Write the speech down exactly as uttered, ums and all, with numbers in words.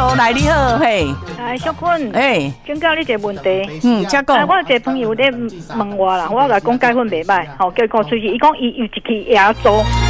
Hello， 来你好，嘿， 哎，小坤， 哎， 请教你一个问题。 嗯，请讲。 啊，我有一个朋友在问我啦，我来讲钙粉袂歹，吼，叫伊讲出去，伊讲伊有一支椰做，